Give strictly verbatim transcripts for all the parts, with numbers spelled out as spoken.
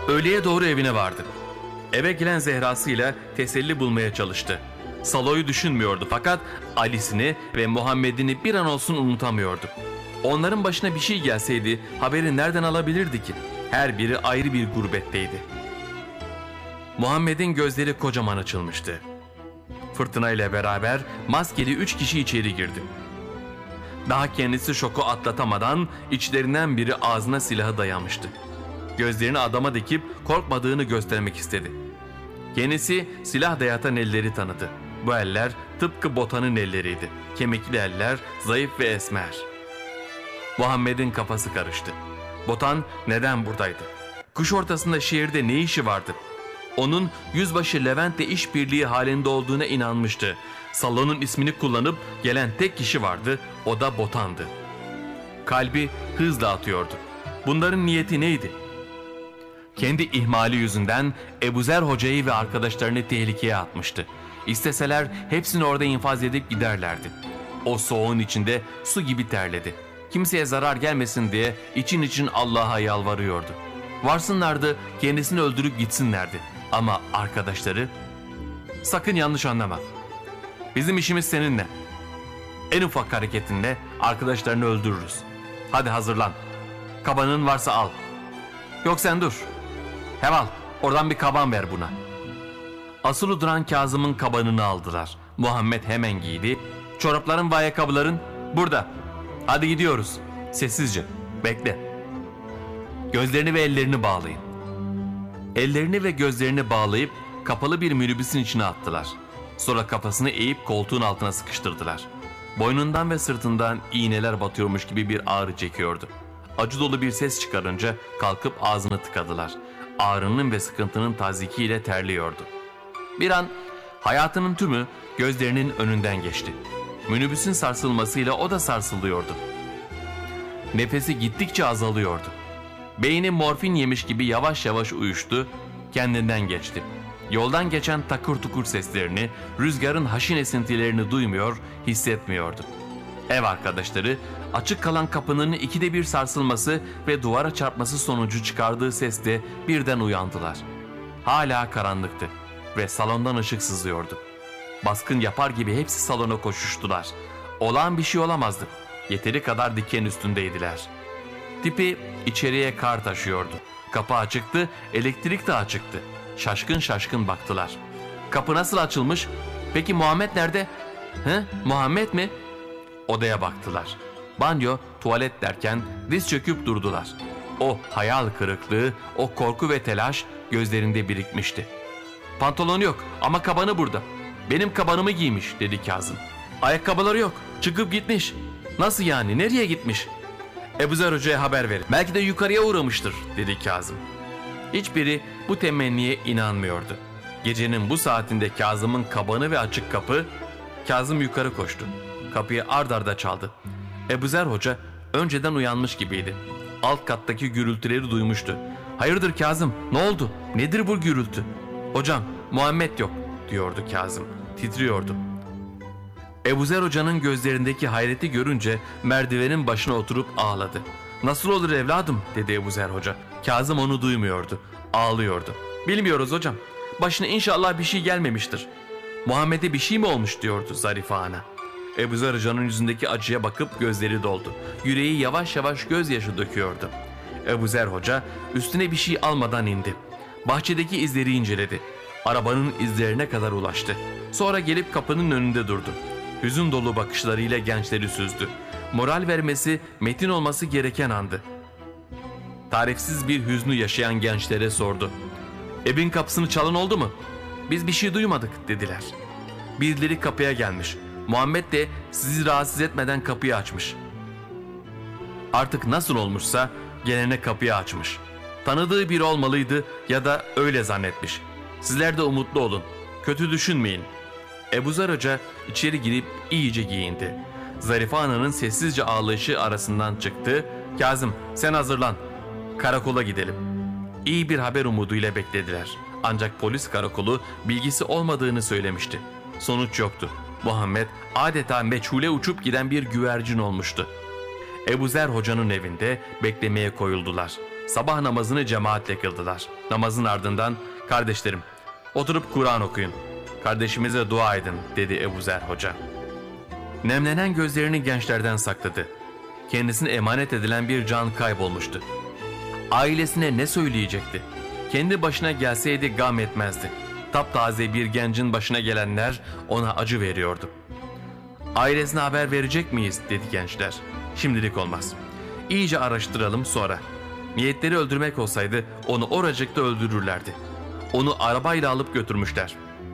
Öğleye doğru evine vardı. Eve gelen Zehra'sıyla teselli bulmaya çalıştı. Salo'yu düşünmüyordu fakat Alice'ini ve Muhammed'ini bir an olsun unutamıyordu. Onların başına bir şey gelseydi haberi nereden alabilirdi ki? Her biri ayrı bir gurbetteydi. Muhammed'in gözleri kocaman açılmıştı. Fırtına ile beraber maskeli üç kişi içeri girdi. Daha kendisi şoku atlatamadan içlerinden biri ağzına silahı dayamıştı. Gözlerini adama dikip korkmadığını göstermek istedi. Kendisi silah dayatan elleri tanıdı. Bu eller tıpkı Botan'ın elleriydi. Kemikli eller, zayıf ve esmer. Muhammed'in kafası karıştı. Botan neden buradaydı? Kış ortasında şehirde ne işi vardı? Onun yüzbaşı Levent'le işbirliği halinde olduğuna inanmıştı. Salonun ismini kullanıp gelen tek kişi vardı, o da Botan'dı. Kalbi hızla atıyordu. Bunların niyeti neydi? Kendi ihmali yüzünden Ebuzer Hoca'yı ve arkadaşlarını tehlikeye atmıştı. İsteseler hepsini orada infaz edip giderlerdi. O soğuğun içinde su gibi terledi. Kimseye zarar gelmesin diye için için Allah'a yalvarıyordu. Varsınlardı, kendisini öldürüp gitsinlerdi. Ama arkadaşları... Sakın yanlış anlama. Bizim işimiz seninle. En ufak hareketinde arkadaşlarını öldürürüz. Hadi hazırlan. Kabanın varsa al. Yok sen dur. Heval, oradan bir kaban ver buna. Asılı duran Kazım'ın kabanını aldılar. Muhammed hemen giydi. Çorapların ve ayakkabıların burada. Hadi gidiyoruz. Sessizce. Bekle. Gözlerini ve ellerini bağlayın. Ellerini ve gözlerini bağlayıp kapalı bir minibüsün içine attılar. Sonra kafasını eğip koltuğun altına sıkıştırdılar. Boynundan ve sırtından iğneler batıyormuş gibi bir ağrı çekiyordu. Acı dolu bir ses çıkarınca kalkıp ağzını tıkadılar. Ağrının ve sıkıntının tazikiyle terliyordu. Bir an hayatının tümü gözlerinin önünden geçti. Minibüsün sarsılmasıyla o da sarsılıyordu. Nefesi gittikçe azalıyordu. Beyni morfin yemiş gibi yavaş yavaş uyuştu, kendinden geçti. Yoldan geçen takır tukur seslerini, rüzgarın haşin esintilerini duymuyor, hissetmiyordu. Ev arkadaşları açık kalan kapının ikide bir sarsılması ve duvara çarpması sonucu çıkardığı sesle birden uyandılar. Hala karanlıktı ve salondan ışık sızıyordu. Baskın yapar gibi hepsi salona koşuştular. Olağan bir şey olamazdı. Yeteri kadar diken üstündeydiler. Tipi içeriye kar taşıyordu. Kapı açıktı, elektrik de açıktı. Şaşkın şaşkın baktılar. Kapı nasıl açılmış? Peki Muhammed nerede? He? Muhammed mi? Odaya baktılar. Banyo, tuvalet derken diz çöküp durdular. O hayal kırıklığı, o korku ve telaş gözlerinde birikmişti. Pantolonu yok ama kabanı burada. Benim kabanımı giymiş dedi Kazım. Ayakkabıları yok, çıkıp gitmiş. Nasıl yani, nereye gitmiş? Ebuzer Hoca'ya haber verin. Belki de yukarıya uğramıştır dedi Kazım. Hiçbiri bu temenniye inanmıyordu. Gecenin bu saatinde Kazım'ın kabanı ve açık kapı. Kazım yukarı koştu. Kapıyı ard arda çaldı. Ebuzer Hoca önceden uyanmış gibiydi. Alt kattaki gürültüleri duymuştu. Hayırdır Kazım, ne oldu? Nedir bu gürültü? Hocam, Muhammed yok diyordu Kazım. Titriyordu. Ebuzer Hoca'nın gözlerindeki hayreti görünce merdivenin başına oturup ağladı. Nasıl olur evladım dedi Ebuzer Hoca. Kazım onu duymuyordu. Ağlıyordu. Bilmiyoruz hocam. Başına inşallah bir şey gelmemiştir. Muhammed'e bir şey mi olmuş diyordu Zarife Ana. Ebuzer Hoca'nın yüzündeki acıya bakıp gözleri doldu. Yüreği yavaş yavaş gözyaşı döküyordu. Ebuzer Hoca üstüne bir şey almadan indi. Bahçedeki izleri inceledi. Arabanın izlerine kadar ulaştı. Sonra gelip kapının önünde durdu. Hüzün dolu bakışlarıyla gençleri süzdü. Moral vermesi, metin olması gereken andı. Tarifsiz bir hüznü yaşayan gençlere sordu. Evin kapısını çalan oldu mu? Biz bir şey duymadık dediler. Birileri kapıya gelmiş. Muhammed de sizi rahatsız etmeden kapıyı açmış. Artık nasıl olmuşsa gelene kapıyı açmış. Tanıdığı biri olmalıydı ya da öyle zannetmiş. Sizler de umutlu olun. Kötü düşünmeyin. Ebuzer Hoca içeri girip iyice giyindi. Zarife Ana'nın sessizce ağlayışı arasından çıktı. Kazım sen hazırlan. Karakola gidelim. İyi bir haber umuduyla beklediler. Ancak polis karakolu bilgisi olmadığını söylemişti. Sonuç yoktu. Muhammed adeta meçhule uçup giden bir güvercin olmuştu. Ebuzer Hoca'nın evinde beklemeye koyuldular. Sabah namazını cemaatle kıldılar. Namazın ardından "Kardeşlerim, oturup Kur'an okuyun. Kardeşimize dua edin," dedi Ebu Zer Hoca. Nemlenen gözlerini gençlerden sakladı. Kendisine emanet edilen bir can kaybolmuştu. Ailesine ne söyleyecekti? Kendi başına gelseydi gam etmezdi. Taptaze bir gencin başına gelenler ona acı veriyordu. "Ailesine haber verecek miyiz?" dedi gençler. "Şimdilik olmaz. İyice araştıralım sonra. Niyetleri öldürmek olsaydı onu oracıkta öldürürlerdi. Onu arabayla alıp götürmüşler.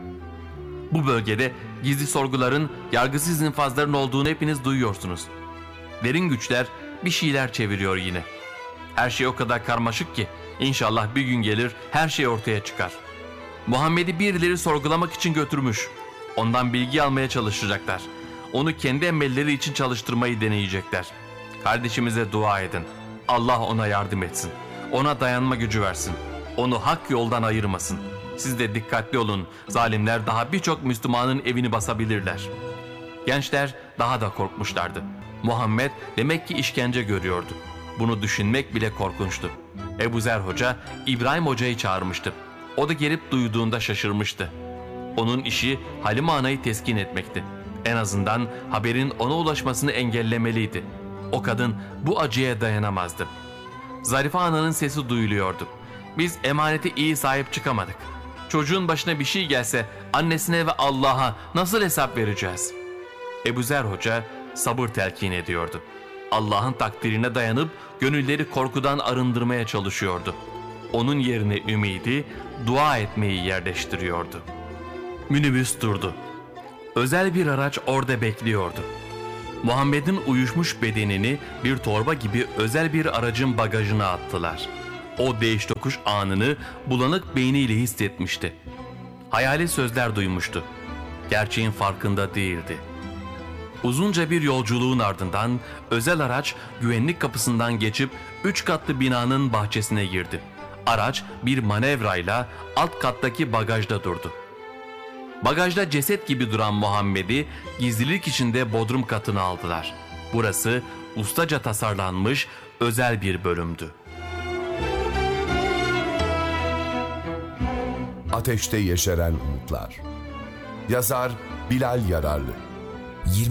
Bu bölgede gizli sorguların, yargısız infazların olduğunu hepiniz duyuyorsunuz. Derin güçler bir şeyler çeviriyor yine. Her şey o kadar karmaşık ki inşallah bir gün gelir her şey ortaya çıkar. Muhammed'i birileri sorgulamak için götürmüş. Ondan bilgi almaya çalışacaklar. Onu kendi emelleri için çalıştırmayı deneyecekler. Kardeşimize dua edin. Allah ona yardım etsin. Ona dayanma gücü versin. Onu hak yoldan ayırmasın. Siz de dikkatli olun. Zalimler daha birçok Müslümanın evini basabilirler." Gençler daha da korkmuşlardı. Muhammed demek ki işkence görüyordu. Bunu düşünmek bile korkunçtu. Ebu Zer Hoca İbrahim Hoca'yı çağırmıştı. O da gelip duyduğunda şaşırmıştı. Onun işi Halime Ana'yı teskin etmekti. En azından haberin ona ulaşmasını engellemeliydi. O kadın bu acıya dayanamazdı. Zarife Ana'nın sesi duyuluyordu. "Biz emanete iyi sahip çıkamadık. Çocuğun başına bir şey gelse annesine ve Allah'a nasıl hesap vereceğiz?" Ebu Zer Hoca sabır telkin ediyordu. Allah'ın takdirine dayanıp gönülleri korkudan arındırmaya çalışıyordu. Onun yerine ümidi, dua etmeyi yerleştiriyordu. Minibüs durdu. Özel bir araç orada bekliyordu. Muhammed'in uyuşmuş bedenini bir torba gibi özel bir aracın bagajına attılar. O değiş tokuş anını bulanık beyniyle hissetmişti. Hayali sözler duymuştu. Gerçeğin farkında değildi. Uzunca bir yolculuğun ardından özel araç güvenlik kapısından geçip üç katlı binanın bahçesine girdi. Araç bir manevrayla alt kattaki bagajda durdu. Bagajda ceset gibi duran Muhammed'i gizlilik içinde bodrum katına aldılar. Burası ustaca tasarlanmış özel bir bölümdü. Ateşte Yeşeren Umutlar. Yazar Bilal Yararlı.